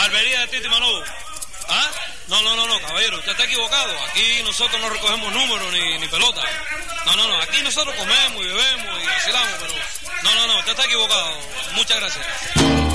Barbería de Titi Manobo. ¿Ah? No, caballero, usted está equivocado. Aquí nosotros no recogemos números ni pelota. No, aquí nosotros comemos y bebemos y vacilamos, pero... No, usted está equivocado. Muchas gracias.